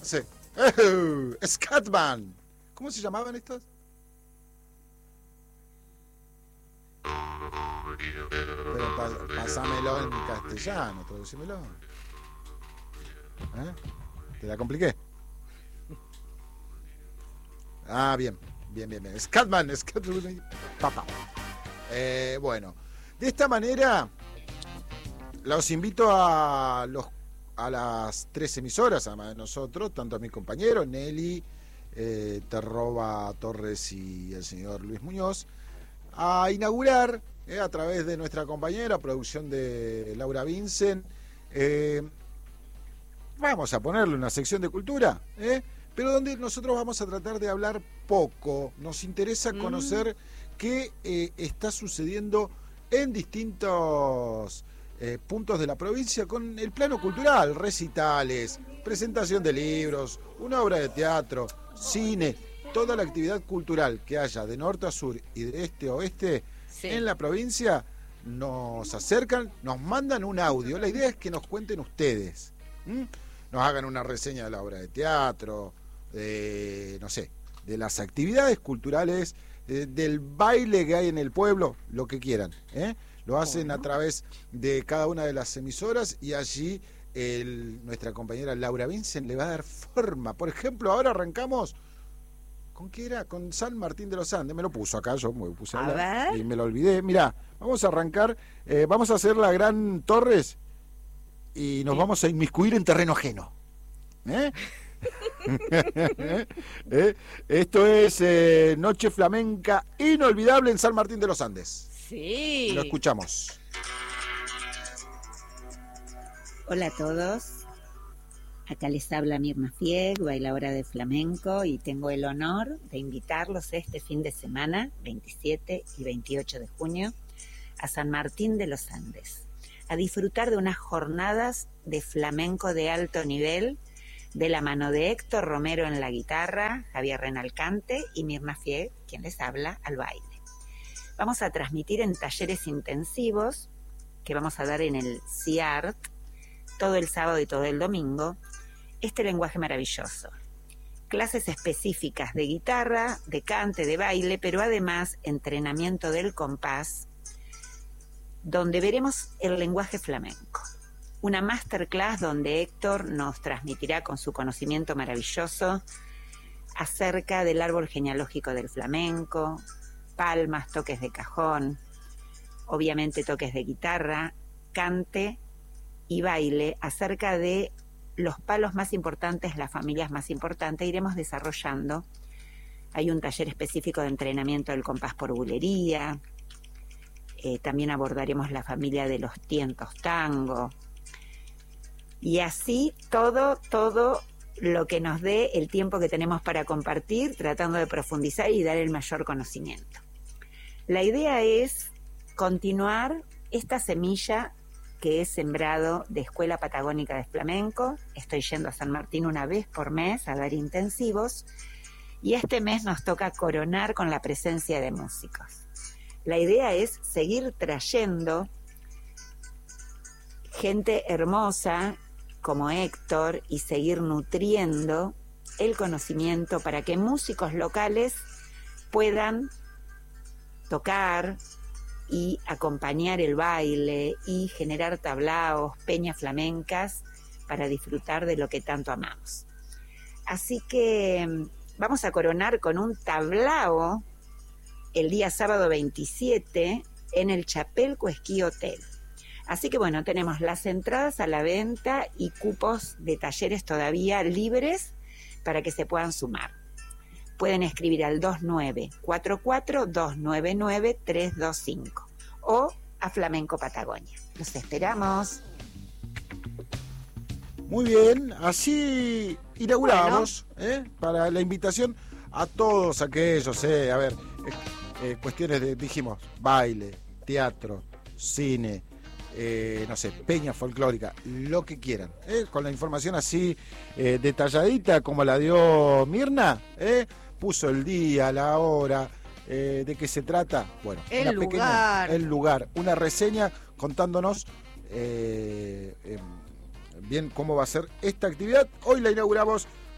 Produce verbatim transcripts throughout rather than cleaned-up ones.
Sí. Uh, Scatman. ¿Cómo se llamaban estos? Pero pa pásamelo en castellano, traducímelo. ¿Eh? ¿Te la compliqué? Ah, bien, bien, bien, bien. Scatman, Scatman. Papá. Eh, bueno, de esta manera los invito a los a las tres emisoras, además de nosotros, tanto a mis compañeros, Nelly, eh, Terroba Torres y el señor Luis Muñoz, a inaugurar, eh, a través de nuestra compañera, producción de Laura Vincent, eh, vamos a ponerle una sección de cultura, eh, pero donde nosotros vamos a tratar de hablar poco. Nos interesa conocer mm. qué eh, está sucediendo en distintos eh, puntos de la provincia con el plano cultural, recitales, presentación de libros, una obra de teatro, cine, toda la actividad cultural que haya de norte a sur y de este a oeste sí. en la provincia. Nos acercan, nos mandan un audio. La idea es que nos cuenten ustedes, ¿Mm? nos hagan una reseña de la obra de teatro, de, no sé, de las actividades culturales, de, del baile que hay en el pueblo, lo que quieran, ¿eh? Lo hacen bueno. a través de cada una de las emisoras y allí el, nuestra compañera Laura Vincent le va a dar forma. Por ejemplo, ahora arrancamos, ¿con qué era? Con San Martín de los Andes. Me lo puso acá, yo me puse a hablar y me lo olvidé. Mirá, vamos a arrancar, eh, vamos a hacer la Gran Torres y nos sí. vamos a inmiscuir en terreno ajeno. ¿Eh? ¿Eh? Esto es eh, Noche Flamenca inolvidable en San Martín de los Andes. Sí. Lo escuchamos. Hola a todos. Acá les habla Mirna Fieg, bailadora de flamenco, y tengo el honor de invitarlos este fin de semana, veintisiete y veintiocho de junio, a San Martín de los Andes, a disfrutar de unas jornadas de flamenco de alto nivel, de la mano de Héctor Romero en la guitarra, Javier Renalcante y Mirna Fieg, quien les habla, al baile. Vamos a transmitir en talleres intensivos que vamos a dar en el C I A R T todo el sábado y todo el domingo, este lenguaje maravilloso. Clases específicas de guitarra, de cante, de baile, pero además entrenamiento del compás, donde veremos el lenguaje flamenco. Una masterclass donde Héctor nos transmitirá con su conocimiento maravilloso acerca del árbol genealógico del flamenco, palmas, toques de cajón, obviamente toques de guitarra, cante y baile, acerca de los palos más importantes, las familias más importantes. Iremos desarrollando. Hay un taller específico de entrenamiento del compás por bulería. Eh, también abordaremos la familia de los tientos tango. Y así todo, todo lo que nos dé el tiempo que tenemos para compartir, tratando de profundizar y dar el mayor conocimiento. La idea es continuar esta semilla que es sembrado de Escuela Patagónica de Flamenco. Estoy yendo a San Martín una vez por mes a dar intensivos y este mes nos toca coronar con la presencia de músicos. La idea es seguir trayendo gente hermosa como Héctor y seguir nutriendo el conocimiento para que músicos locales puedan tocar y acompañar el baile y generar tablaos, peñas flamencas para disfrutar de lo que tanto amamos. Así que vamos a coronar con un tablao el día sábado veintisiete en el Chapelco Esquí Hotel. Así que bueno, tenemos las entradas a la venta y cupos de talleres todavía libres para que se puedan sumar. Pueden escribir al dos nueve cuatro cuatro, dos nueve nueve, tres dos cinco o a Flamenco Patagonia. Los esperamos. Muy bien, así inauguramos, bueno. ¿eh? Para la invitación a todos aquellos, eh, a ver, eh, eh, cuestiones de, dijimos, baile, teatro, cine, eh, no sé, peña folclórica, lo que quieran, ¿eh? Con la información así eh, detalladita como la dio Mirna, ¿eh? Puso el día, la hora, eh, de qué se trata, bueno, el una lugar, pequeña, el lugar, una reseña contándonos eh, eh, bien cómo va a ser esta actividad. Hoy la inauguramos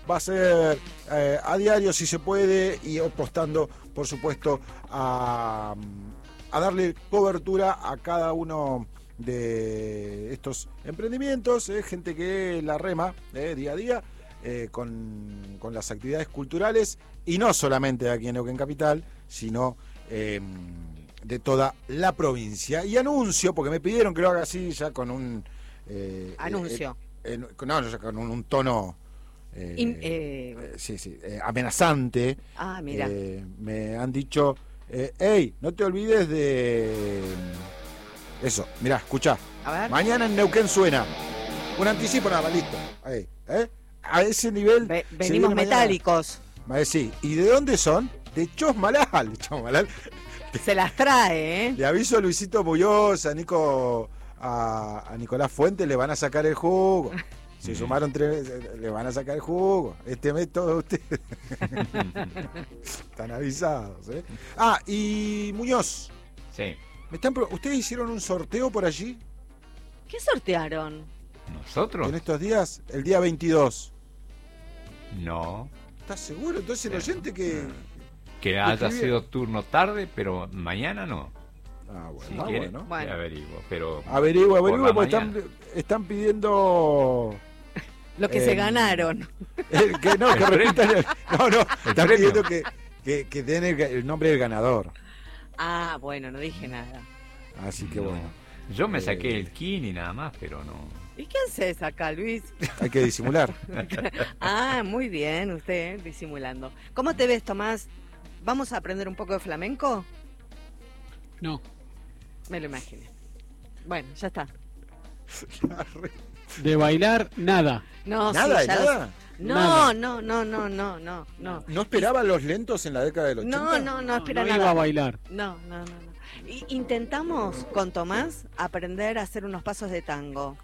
va a ser eh, a diario si se puede y apostando, por supuesto, a, a darle cobertura a cada uno de estos emprendimientos, eh, gente que la rema eh, día a día eh, con, con las actividades culturales y no solamente aquí en Neuquén Capital, sino eh, de toda la provincia. Y anuncio, porque me pidieron que lo haga así ya con un... Eh, Anuncio. Eh, eh, no, no, con un, un tono... Eh, In, eh, sí, sí, eh, amenazante. Ah, mira. Eh, me han dicho, eh, hey, no te olvides de... Eso, mirá, escuchá. A ver. Mañana en Neuquén suena. Un anticipo nada más, listo. Ahí, ¿eh? A ese nivel... Ve, se venimos viene metálicos. mañana. Sí, ¿y de dónde son? De Chosmalal. Chosmalal. Se las trae, ¿eh? Le aviso a Luisito Muñoz, a Nico, a, a Nicolás Fuentes, le van a sacar el jugo. Si sumaron tres, le van a sacar el jugo. Este mes todos ustedes están avisados, ¿eh? Ah, y Muñoz. Sí. ¿Me están pro- ¿Ustedes hicieron un sorteo por allí ¿Qué sortearon? ¿Nosotros? en estos días? El día veintidós. No. ¿Estás seguro? Entonces el oyente que... Que haya escribí- sido turno tarde, pero mañana no. Ah, bueno, Si ah, quiere, bueno. Bueno. te averiguo. Pero Averigua, por averigua, la porque mañana. están, están pidiendo... Lo que Eh, se ganaron. El que no, que El repitan el- no, no, están premio. pidiendo que, que, que den el, el nombre del ganador. Ah, bueno, no dije nada. Así que No. bueno, Yo me saqué Eh. el kini nada más, pero no. ¿Y qué haces acá, Luis? hay que disimular. Ah, muy bien, usted disimulando. ¿Cómo te ves, Tomás? ¿Vamos a aprender un poco de flamenco? No, Me lo imaginé. Bueno, ya está. de bailar, nada. No, Nada, sí, ya nada. lo- No, Nada. no, no, no, no, no, no. ¿No esperaban los lentos en la década del ochenta? No, no, no, espera no nada. iba a bailar. No, no, no, no. Y- intentamos con Tomás aprender a hacer unos pasos de tango.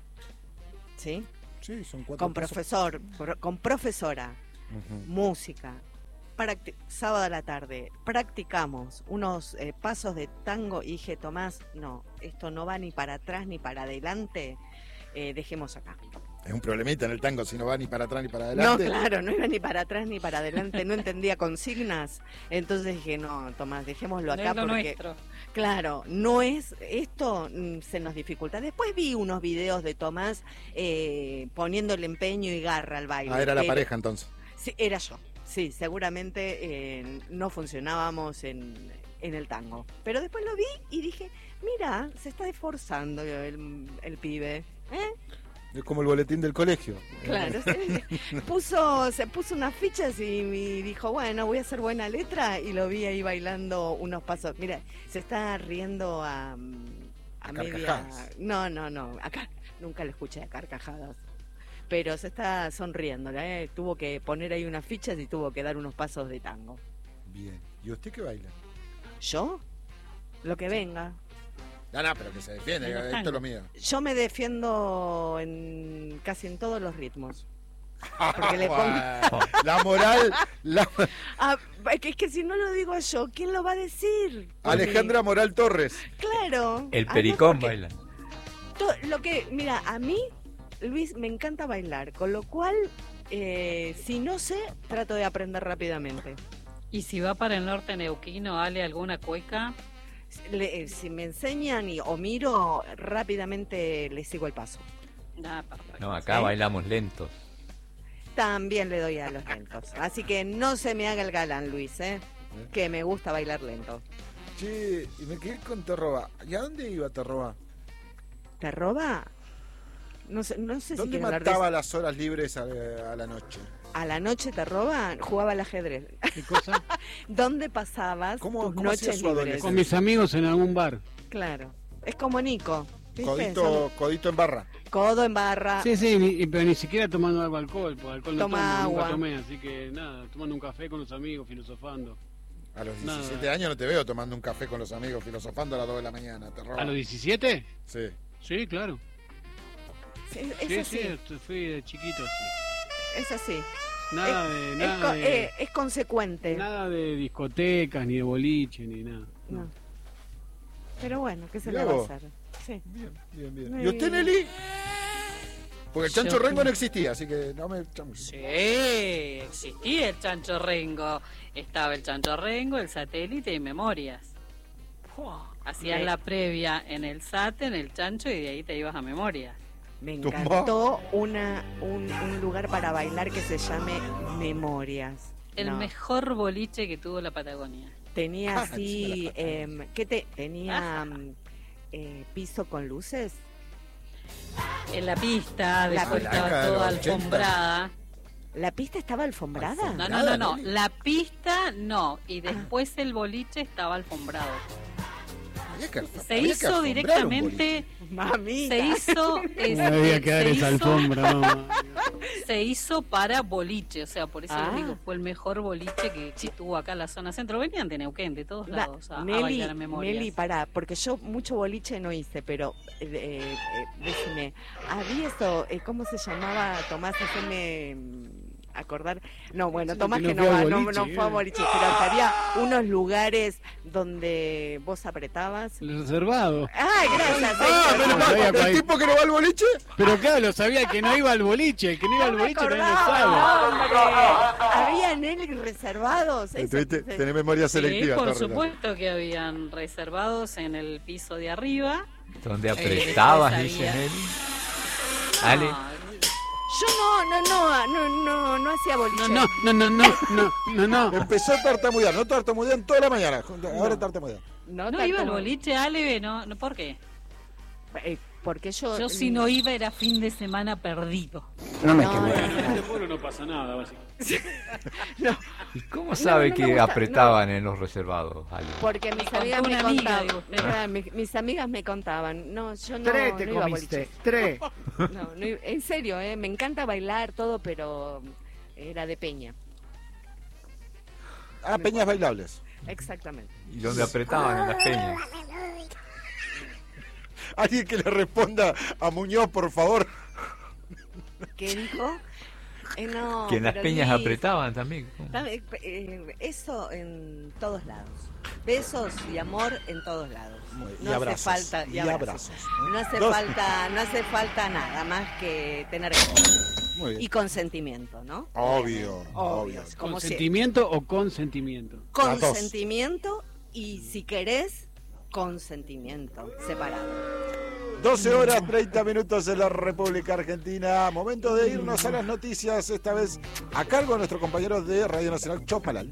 ¿Sí? Sí, son cuatro Con pasos. profesor, pro- con profesora, Ujú. música. Practi- sábado a la tarde practicamos unos eh, pasos de tango y dije, Tomás, no, esto no va ni para atrás ni para adelante, eh, dejemos acá. Es un problemita en el tango, si no va ni para atrás ni para No, adelante. claro, no iba ni para atrás ni para adelante, no entendía consignas, entonces dije, no, Tomás, dejémoslo acá No es lo porque, nuestro. claro, no es, esto mm, se nos dificulta. Después vi unos videos de Tomás eh, poniéndole empeño y garra al baile. Ah, era la pero- pareja entonces. Sí, era yo. Sí, seguramente eh, no funcionábamos en, en el tango. Pero después lo vi y dije, mira, se está esforzando el, el pibe. ¿Eh? Es como el boletín del colegio. Claro, se, puso, se puso unas fichas y, y dijo, bueno, voy a hacer buena letra. Y lo vi ahí bailando unos pasos. Mira, se está riendo a, a, A media... carcajadas. No, no, no, acá nunca lo escuché a carcajadas. Pero se está sonriendo, ¿eh? Tuvo que poner ahí unas fichas y tuvo que dar unos pasos de tango. Bien. ¿Y usted qué baila? ¿Yo? Lo que venga. No, no, pero que se defiende. En los Esto es tangos. lo mío. Yo me defiendo en casi en todos los ritmos. Porque le pongo- Bueno, la moral, la... Ah, es que, es que si no lo digo yo, ¿quién lo va a decir? Porque- Alejandra Moral Torres. Claro. El Además, pericón porque baila. to- Lo que, mira, a mí, Luis, me encanta bailar, con lo cual, eh, si no sé, trato de aprender rápidamente. Y si va para el norte neuquino, Ale, alguna cueca, Le- eh, si me enseñan y, o miro, rápidamente le sigo el paso. nada, perfecto. No, acá ¿Sí? bailamos lentos. También le doy a los lentos. Así que no se me haga el galán, Luis, ¿eh? Que me gusta bailar lento. Che, y me quedé con Terroba. ¿Y a dónde iba Terroba? ¿Te roba? No sé, no sé si ¿Dónde quiero hablar de mataba eso. las horas libres a, a la noche? ¿A la noche te roban? Jugaba al ajedrez. ¿Qué cosa? ¿Dónde pasabas ¿Cómo- tus cómo hacía noches su libres? adolescencia? Con mis amigos en algún bar. Claro. Es como Nico. ¿viste? Codito, codito en barra. Son codo en barra. Sí, sí, ni- pero ni siquiera tomando algo alcohol, porque alcohol no Toma tomo, nunca agua. tomé, así que nada, tomando un café con los amigos, filosofando. A los Nada. diecisiete años no te veo tomando un café con los amigos, filosofando a las dos de la mañana. Terroba. ¿A los diecisiete? Sí. Sí, claro. Sí, es Sí, así. sí, esto fui de chiquito, sí. Es así. Nada es, de, es nada co- de, eh, es consecuente. nada de discotecas, ni de boliche, ni nada. No. Pero bueno, ¿qué se Mirá le va a vos. hacer? Sí. Bien, bien, bien. Muy ¿Y usted, bien. Nelly? Porque el chancho Yo- rengo no existía, así que no me... Sí, existía el chancho rengo. Estaba el chancho rengo, el satélite y memorias. Hacías Me- la previa en el sate, en el chancho, y de ahí te ibas a memorias. Me Tomá. encantó una, un, un lugar para bailar que se llame Memorias. El No, mejor boliche que tuvo la Patagonia. tenía Ah, así, em, ¿qué te? Tenía mm, eh, piso con luces. En la pista, La después placa estaba de toda los ochenta. alfombrada. ¿La pista estaba alfombrada? No, no, Nada, no, no. Nelly. La pista no. Y después el boliche estaba alfombrado. Había que- Se había que hizo alfombrar un directamente. Mamita. Se hizo. es- No debía quedar se esa hizo- alfombra, no. Se hizo para boliche, o sea, por eso Ah. les digo, fue el mejor boliche que, que tuvo acá en la zona centro. Venían de Neuquén, de todos Va, lados, a, a Nelly, bailar a memorias. Nelly, pará, porque yo mucho boliche no hice, pero eh, eh, eh, decime, había eso, eh, ¿cómo se llamaba, Tomás? Haceme mm, acordar. No, bueno, Sí, Tomás que que no no fue va, a no, boliche, no fue a eh. boliche, pero que había unos lugares donde vos apretabas. El reservado. Ay, gracias. Ah, Héctor. menos mal, sabía ¿el cuál- tipo que no va al boliche? Pero claro, lo sabía que no iba al boliche. El que no iba al No me boliche también lo acordaba, sabe. hombre. Había Nelly reservados. Eso- Tuviste- Tenés memoria Sí, selectiva. por Torres. supuesto que habían reservados en el piso de arriba. Donde Eh, apretabas, después dice había- Nelly. Ale, No, Yo no, no, no, no, no, no hacía boliche. No, no, no, no, no, no, no, no. Empezó a tartamudear, no tartamudean toda la mañana. Ahora No. tartamudean. No, no tanto iba al no. boliche, Ale, no, no, ¿por qué? Eh, porque yo. Yo si no iba era fin de semana perdido. No me No, quemé. no, No, no. no. Bueno, no pasa nada, básicamente. ¿y cómo sabe no me que gusta, apretaban en los reservados, Ale? Porque mis contó amigas me una amiga, contaban. digo usted. Verdad, mi- mis amigas me contaban. No, yo no, Tres te no iba a comiste, boliches. tres. No, no iba- en serio, eh, me encanta bailar todo, pero era de peña. Ah, peñas bailables. Exactamente. Y donde apretaban en las peñas. Alguien que le responda a Muñoz, por favor. ¿Qué dijo? Eh, no, Que en las pero peñas Luis, apretaban también. eh, eh, Eso en todos lados. Besos y amor en todos lados. Muy- y No hace abrazos, falta y abrazos, ¿no? No hace Dos. falta, no hace falta nada más que tener ganas. Muy bien. Y consentimiento, ¿no? Obvio, Obvio. obvio. Como si- ¿Consentimiento o consentimiento? Las dos. consentimiento y si querés, consentimiento separado. doce horas treinta minutos en la República Argentina. Momento de irnos a las noticias, esta vez a cargo de nuestro compañero de Radio Nacional, Chopalal.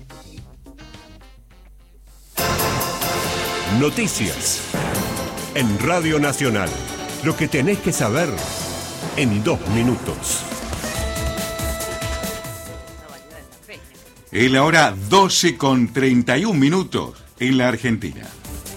Noticias. En Radio Nacional. Lo que tenés que saber en dos minutos. Es la hora doce con treinta y un minutos en la Argentina.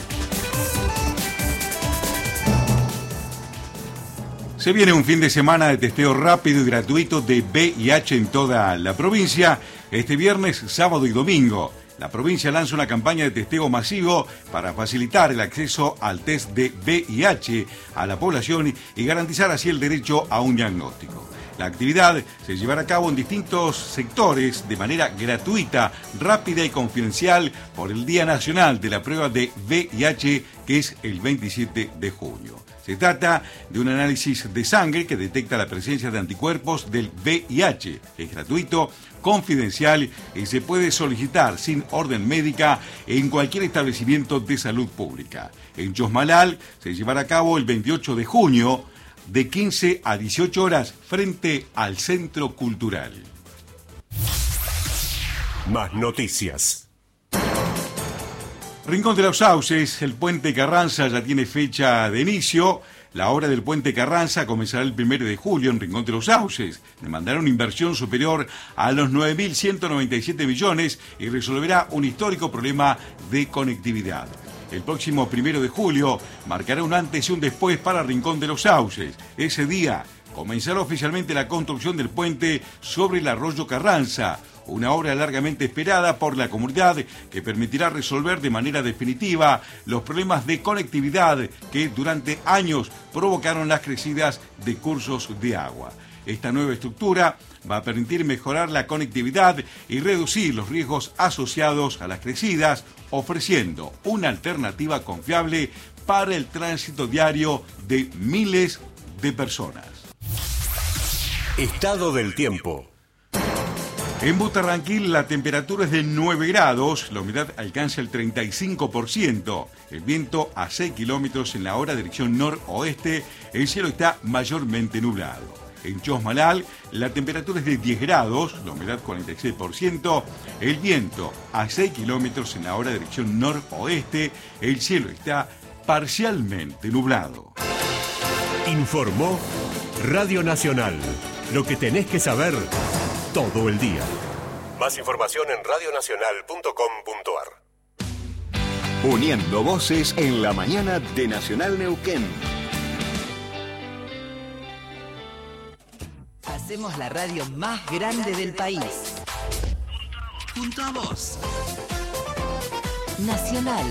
Se viene un fin de semana de testeo rápido y gratuito de V I H en toda la provincia. Este viernes, sábado y domingo, la provincia lanza una campaña de testeo masivo para facilitar el acceso al test de V I H a la población y garantizar así el derecho a un diagnóstico. La actividad se llevará a cabo en distintos sectores de manera gratuita, rápida y confidencial por el Día Nacional de la Prueba de V I H, que es el veintisiete de junio. Se trata de un análisis de sangre que detecta la presencia de anticuerpos del V I H. Es gratuito, confidencial y se puede solicitar sin orden médica en cualquier establecimiento de salud pública. En Chosmalal se llevará a cabo el veintiocho de junio de quince a dieciocho horas frente al Centro Cultural. Más noticias. Rincón de los Sauces, el Puente Carranza ya tiene fecha de inicio. La obra del Puente Carranza comenzará el primero de julio en Rincón de los Sauces. Demandará una inversión superior a los nueve mil ciento noventa y siete millones y resolverá un histórico problema de conectividad. El próximo primero de julio marcará un antes y un después para Rincón de los Sauces. Ese día comenzará oficialmente la construcción del puente sobre el arroyo Carranza, una obra largamente esperada por la comunidad que permitirá resolver de manera definitiva los problemas de conectividad que durante años provocaron las crecidas de cursos de agua. Esta nueva estructura va a permitir mejorar la conectividad y reducir los riesgos asociados a las crecidas, ofreciendo una alternativa confiable para el tránsito diario de miles de personas. Estado del tiempo. En Butarranquil la temperatura es de nueve grados, la humedad alcanza el treinta y cinco por ciento, el viento a seis kilómetros en la hora dirección noroeste, el cielo está mayormente nublado. En Chosmalal la temperatura es de diez grados, la humedad cuarenta y seis por ciento, el viento a seis kilómetros en la hora dirección noroeste, el cielo está parcialmente nublado. Informó Radio Nacional. Lo que tenés que saber todo el día. Más información en radio nacional punto com punto a r. Uniendo voces en la mañana de Nacional Neuquén. Hacemos la radio más grande del país. Junto a vos. Nacional.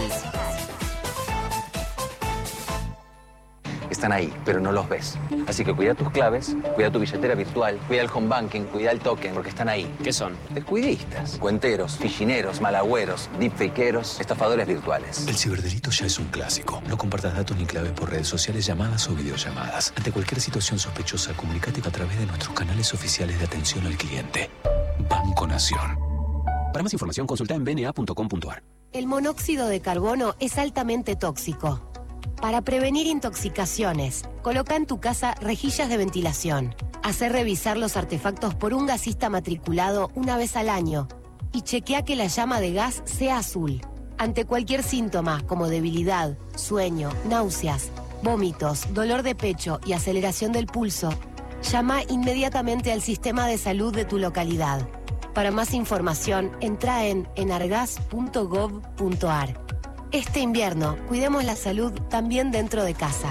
Están ahí, pero no los ves. Así que cuida tus claves, cuida tu billetera virtual, cuida el home banking, cuida el token, porque están ahí. ¿Qué son? Descuidistas, cuenteros, fichineros, malagüeros, deepfakeros, estafadores virtuales. El ciberdelito ya es un clásico. No compartas datos ni claves por redes sociales, llamadas o videollamadas. Ante cualquier situación sospechosa, comunícate a través de nuestros canales oficiales de atención al cliente. Banco Nación. Para más información, consulta en b n a punto com punto a r. El monóxido de carbono es altamente tóxico. Para prevenir intoxicaciones, coloca en tu casa rejillas de ventilación. Hacer revisar los artefactos por un gasista matriculado una vez al año y chequea que la llama de gas sea azul. Ante cualquier síntoma como debilidad, sueño, náuseas, vómitos, dolor de pecho y aceleración del pulso, llama inmediatamente al sistema de salud de tu localidad. Para más información, entra en enargas punto gov punto a r. Este invierno, cuidemos la salud también dentro de casa.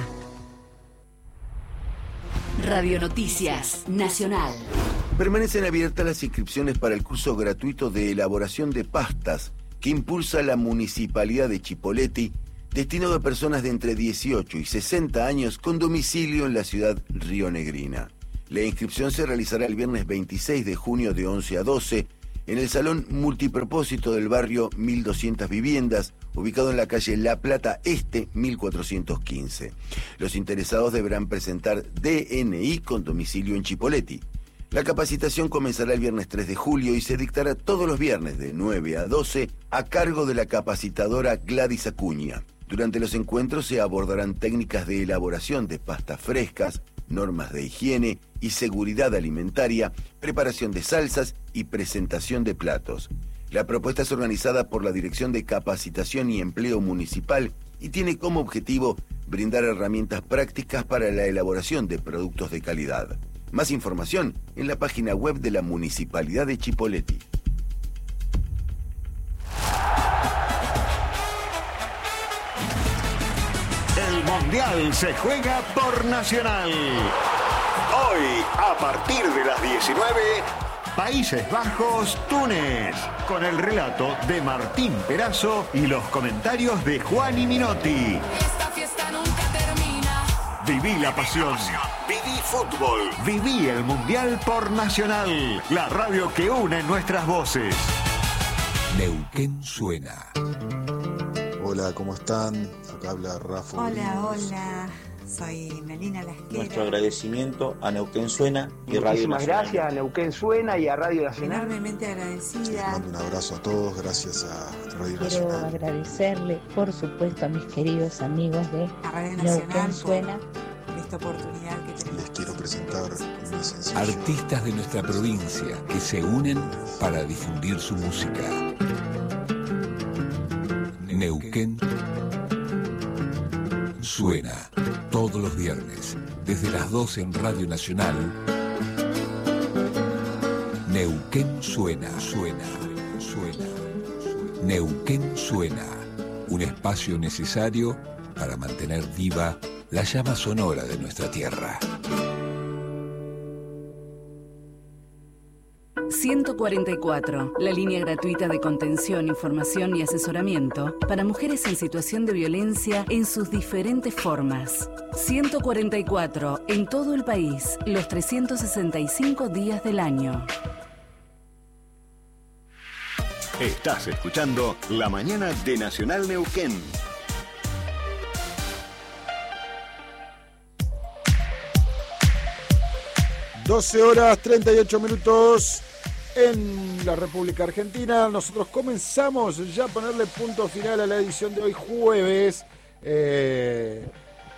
Radio Noticias Nacional. Permanecen abiertas las inscripciones para el curso gratuito de elaboración de pastas que impulsa la Municipalidad de Chipoleti, destinado a personas de entre dieciocho y sesenta años con domicilio en la ciudad rionegrina. La inscripción se realizará el viernes veintiséis de junio de once a doce en el Salón Multipropósito del barrio mil doscientas Viviendas, ubicado en la calle La Plata Este mil cuatrocientos quince. Los interesados deberán presentar D N I con domicilio en Chipoleti. La capacitación comenzará el viernes tres de julio y se dictará todos los viernes de nueve a doce a cargo de la capacitadora Gladys Acuña. Durante los encuentros se abordarán técnicas de elaboración de pastas frescas, normas de higiene y seguridad alimentaria, preparación de salsas y presentación de platos. La propuesta es organizada por la Dirección de Capacitación y Empleo Municipal y tiene como objetivo brindar herramientas prácticas para la elaboración de productos de calidad. Más información en la página web de la Municipalidad de Chipoleti. El Mundial se juega por Nacional. Hoy, a partir de las diecinueve, Países Bajos, Túnez, con el relato de Martín Perazo y los comentarios de Juan y Minotti. Esta fiesta nunca termina. Viví la pasión. Viví fútbol. Viví el Mundial por Nacional. La radio que une nuestras voces. Neuquén suena. Hola, ¿cómo están? Acá habla Rafa. Hola, hola. Soy Melina Lasquera. Nuestro agradecimiento a Neuquén Suena y Radio Nacional. Muchísimas gracias a Neuquén Suena y a Radio Nacional. Enormemente agradecida. Les mando un abrazo a todos, gracias a Radio Quiero Nacional. Quiero agradecerle, por supuesto, a mis queridos amigos de a Radio Neuquén Nacional Suena. Por esta oportunidad que tenemos. Les quiero presentar mi sencillo. Artistas de nuestra provincia que se unen para difundir su música. Neuquén Suena, todos los viernes, desde las doce en Radio Nacional. Neuquén Suena, suena, suena. Neuquén Suena, un espacio necesario para mantener viva la llama sonora de nuestra tierra. ciento cuarenta y cuatro, la línea gratuita de contención, información y asesoramiento para mujeres en situación de violencia en sus diferentes formas. ciento cuarenta y cuatro, en todo el país, los trescientos sesenta y cinco días del año. Estás escuchando La Mañana de Nacional Neuquén. doce horas treinta y ocho minutos en la República Argentina. Nosotros comenzamos ya a ponerle punto final a la edición de hoy jueves. Eh,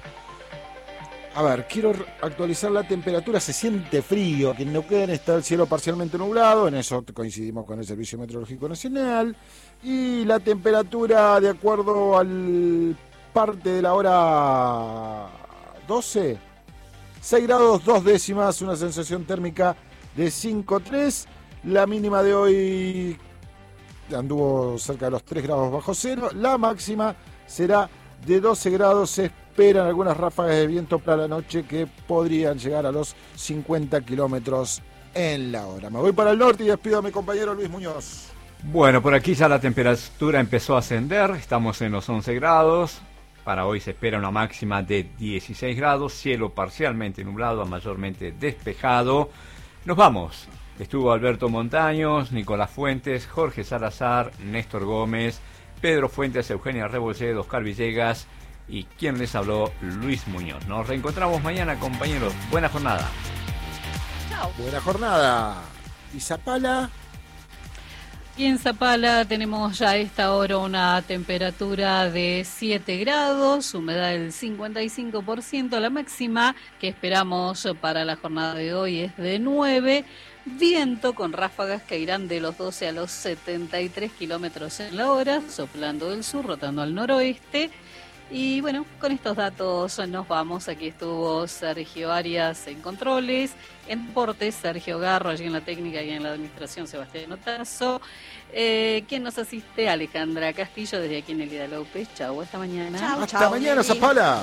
a ver, quiero actualizar la temperatura. Se siente frío. Aquí en Neuquén está el cielo parcialmente nublado. En eso coincidimos con el Servicio Meteorológico Nacional. Y la temperatura, de acuerdo al parte de la hora doce, seis grados dos décimas, una sensación térmica de cinco coma tres. La mínima de hoy anduvo cerca de los tres grados bajo cero. La máxima será de doce grados. Se esperan algunas ráfagas de viento para la noche que podrían llegar a los cincuenta kilómetros en la hora. Me voy para el norte y despido a mi compañero Luis Muñoz. Bueno, por aquí ya la temperatura empezó a ascender. Estamos en los once grados. Para hoy se espera una máxima de dieciséis grados. Cielo parcialmente nublado a mayormente despejado. Nos vamos. Estuvo Alberto Montaños, Nicolás Fuentes, Jorge Salazar, Néstor Gómez, Pedro Fuentes, Eugenia Rebolledo, Oscar Villegas y quien les habló, Luis Muñoz. Nos reencontramos mañana, compañeros. Buena jornada. Chao. Buena jornada. ¿Y Zapala? Y en Zapala tenemos ya a esta hora una temperatura de siete grados, humedad del cincuenta y cinco por ciento, la máxima que esperamos para la jornada de hoy es de nueve, viento con ráfagas que irán de los doce a los setenta y tres kilómetros en la hora, soplando del sur, rotando al noroeste. Y bueno, con estos datos nos vamos. Aquí estuvo Sergio Arias en controles, en deportes Sergio Garro, allí en la técnica y en la administración Sebastián Otazo. Eh, quien nos asiste, Alejandra Castillo, desde aquí en Elida López. Chau, hasta mañana. Chau, Hasta chau, mañana, Nelly. Zapala.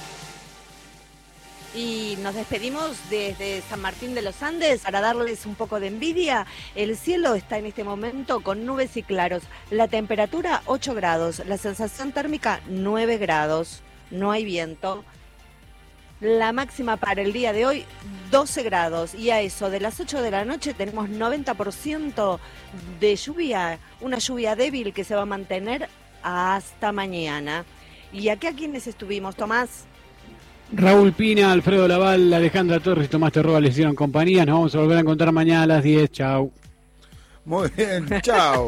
Y nos despedimos desde San Martín de los Andes para darles un poco de envidia. El cielo está en este momento con nubes y claros. La temperatura ocho grados, la sensación térmica nueve grados. No hay viento. La máxima para el día de hoy doce grados. Y a eso de las ocho de la noche tenemos noventa por ciento de lluvia. Una lluvia débil que se va a mantener hasta mañana. ¿Y aquí a quiénes estuvimos, Tomás? Raúl Pina, Alfredo Laval, Alejandra Torres y Tomás Terroba les hicieron compañía. Nos vamos a volver a encontrar mañana a las diez. Chau. Muy bien, chao.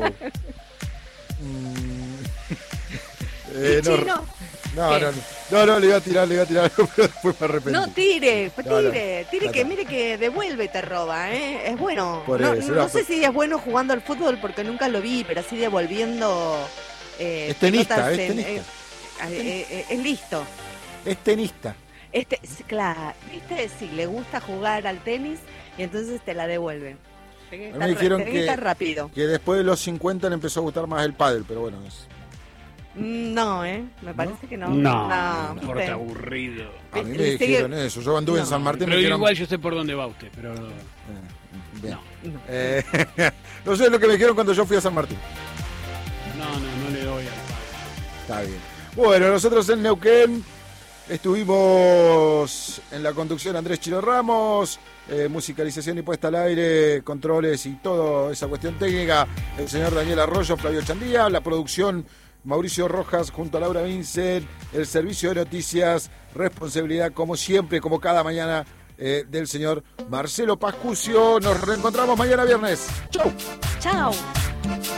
eh, no, Chino. no, no, no, no, le iba a tirar, le iba a tirar, pero después me arrepentí. No tire, tire, No, no, tire no, que no. mire que devuelve te roba, ¿eh? Es bueno. Por no eso, no no, sé por- si es bueno jugando al fútbol porque nunca lo vi, pero así devolviendo. Eh, Es tenista, pelotas es en- tenista. eh, eh, eh, es listo. Es tenista. Este, sí, claro, viste, si le gusta jugar al tenis y entonces te la devuelve. Tenés A que mí me estar- dijeron tenés que que, estar rápido. que después de los cincuenta le empezó a gustar más el pádel, pero bueno, es, No, ¿eh? Me parece que no. No, no, deporte ¿viste? aburrido. a mí me Le sigue- dijeron eso. Yo anduve en San Martín. Pero me dijeron, igual yo sé por dónde va usted, pero... bien. No. Eh, no sé lo que me dijeron cuando yo fui a San Martín. No, no, no le doy al padre. Está bien. Bueno, nosotros en Neuquén estuvimos en la conducción Andrés Chiro Ramos, eh, musicalización y puesta al aire, controles y toda esa cuestión técnica, el señor Daniel Arroyo, Flavio Chandía, la producción Mauricio Rojas junto a Laura Vincent, el servicio de noticias, responsabilidad como siempre, como cada mañana, eh, del señor Marcelo Pascucio. Nos reencontramos mañana viernes. Chau. Chao.